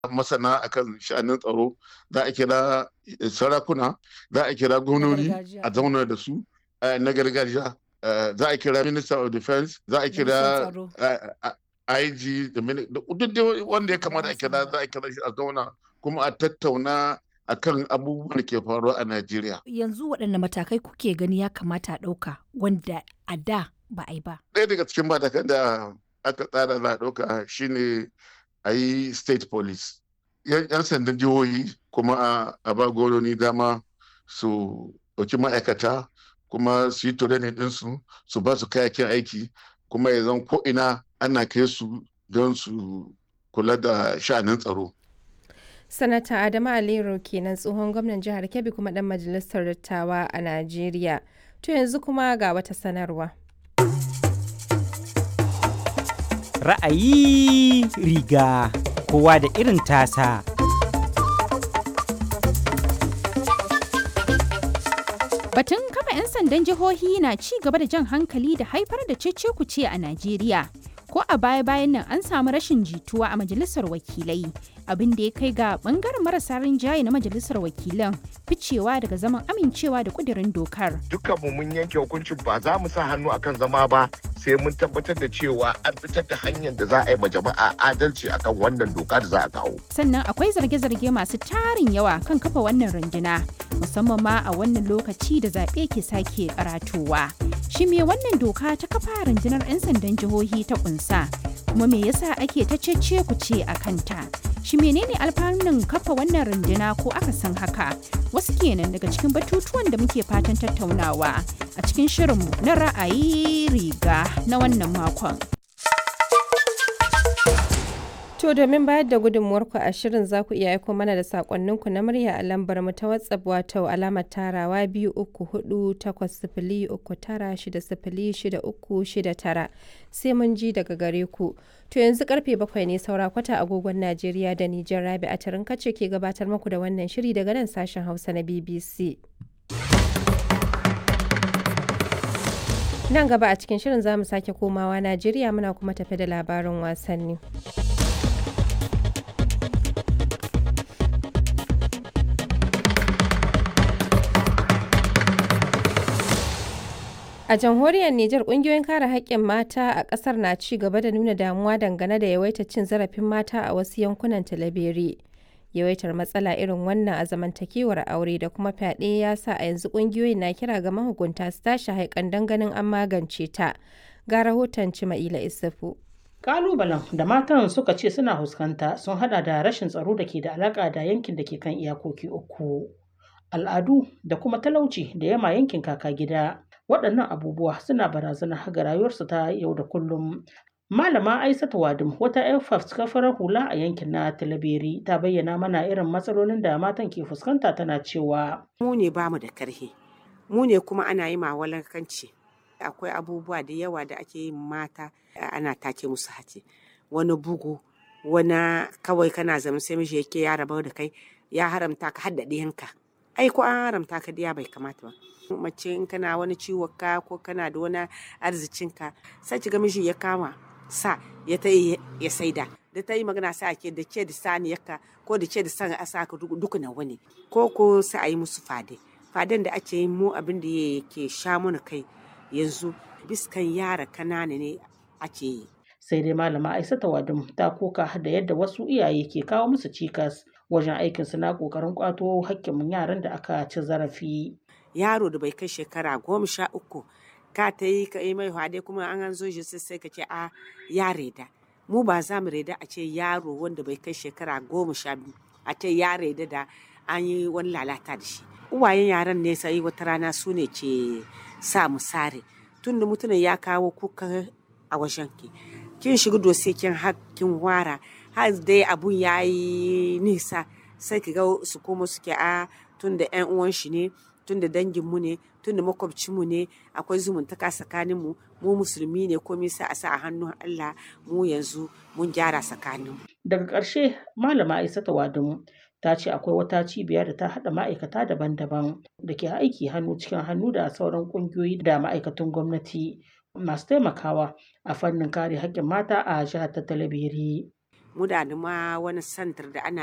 masana akan sha'anin tsaro, za a kira sarakuna, za a kira Na gwamnoni gargajiya. a zauna da su na gargajiya, za a kira Minister of Defense, za a Ministan kira tsaro. IG duk dai wanda ya kamata a Shugaban kira, sanda. za a kira shi a zauna kuma a tattauna akan abubuwan da ke faruwa a Najeriya. Yanzu waɗanne matakai kuke gani ya kamata a ɗauka wanda a da ba a yi ba? Ɗaya daga cikin matakan da aka tsara za a ɗauka shine a yi state police. 'Yan sandan jihohi kuma a ba gwamnoni dama su ɗauki ma'aikata kuma su yi training ɗinsu, su ba su kayakin aiki, kuma ya zan ko'ina ana kai su don su kula da sha'anin tsaro. Sanata Adamu Alero kenan tsohon gwamnan jihar Kebbi kuma ɗan majalisar dattawa a Najeriya. To yanzu kuma ga wata sanarwa. Ra'ayi riga kowa da irin tasa. Batun kafa 'yan sandan jihohi na ci gaba da jan hankali da haifar da cece-kuce a Najeriya. Ko a baya-bayan nan an samu rashin jituwa a majalisar wakilai, abin da ya kai ga bangaren marasa rinjaye na majalisar wakilan ficewa daga zaman amincewa da kudirin dokar. Dukkanmu mun yanke hukuncin ba za mu sa hannu akan zama ba sai mun tabbatar da cewa an fitar da hanyar da za a yi ma jama'a adalci akan wannan doka da za a kawo. Sannan akwai zarge-zarge masu tarin yawa kan kafa wannan runduna, musamman ma a wannan lokaci da zaɓe ke sake karatowa. Shi me wannan doka ta kafa rundunar 'yan sandan jihohi ta kunsa? Kuma me yasa ake ta cece ku ce a kanta? Shi menene alfanun kafa wannan runduna ko aka san haka? Wasu kenan daga cikin batutuwan da muke fatan tattaunawa a cikin shirinmu na ra'ayi riga na wannan makon. To domin bayar da gudunmuwarku a shirin za ku iya aiko mana da sakonninku na murya a lambar mu ta WhatsApp wato alamar tarawa 234 sai mun ji daga gare ku. To yanzu karfe 7 ne saura kwata agogon Najeriya da Nijar. Rabi a Tarinkace ke gabatar muku da wannan shiri daga nan sashen Hausa na BBC. Nan gaba a cikin shirin za mu sake komawa Najeriya muna kuma tafi da labarin wasanni. A jamhuriyar Nijar ƙungiyoyin kare haƙƙin mata a ƙasar na ci gaba da nuna damuwa dangane da yawaitar cin zarafin mata a wasu yankunan Talabere. Yawaitar matsala irin wannan a zamantakewar aure da kuma fyaɗe ya sa a yanzu ƙungiyoyin na kira ga mahukunta su tashi haikan don ganin an magance ta. Ga rahoton Cima'ila Isufu. Kalubalen da matan suka ce suna fuskanta sun hada da rashin tsaro da ke da alaka da yankin da ke kan iyakoki uku, al'adu da kuma talauci da yama yankin kaka gida. Waɗannan abubuwa suna barazana ga rayuwarsu ta yau da kullum. Malama Aisatu Wadim wata 'yar fafutukar hula a yankin na Talabiri ta bayyana mana irin matsalolin da matan ke fuskanta tana cewa mu ne bamu da karhi, mu ne kuma ana yi mawalankanci. Akwai abubuwa da yawa da ake yin mata ana take musu hace, wani bugu, wani kawai kana zama sai miji yake ya raba da kai ya haramta ka hadda ɗiyanka. Ai ko an haramta ka diya bai kamata ba. Mace in kana wani ciwon ka ko kana da wani arzikinka sai ki ga miji ya kama sa ya ta ya saida da ta yi magana sai ake da ke da saniyarka ko da ke da san asa ka duka na wani ko sai a yi musu faden da ake yi mu abin da yake sha mana kai yanzu biskan yara kanana ne ake yi. Sai dai malama Aisatu Wadum ta koka da yadda wasu iyaye ke kawo musu cikas wajen aikin su na kokarin kwato hakkin yaran da aka ci zarafi. Yaro da bai kai shekara 13 ka ta yi ka yi mai hade kuma an zo shi sai ka ce a ya reda. Mu ba za mu reda a ce yaro wanda bai kai shekara 12 a ce ya reda da an yi wani lalata da shi. Uwayen yaran ne sai wata rana su ne ke sa mu sare tun da mutumin ya kawo kuka a wajen ki. Kin shiga dose kin hakkin wara har dai abun ya yi nisa sai ki ga su koma suke a tun da 'yan uwan shi ne tun da danginmu ne tun da makwabcinmu ne akwai zumuntaka tsakaninmu mu musulmi ne komai sai a sa a hannun Allah mu yanzu mun gyara tsakaninmu. Daga ƙarshe malama Aisatu Wadum ta ce akwai wata cibiya da ta haɗa ma'aikata daban-daban da ke aiki hannu cikin hannu da sauran ƙungiyoyi da ma'aikatan gwamnati masu taimakawa a fannin kare haƙƙin mata a jihar ta Talabiri. Muna da ma wani santar da ana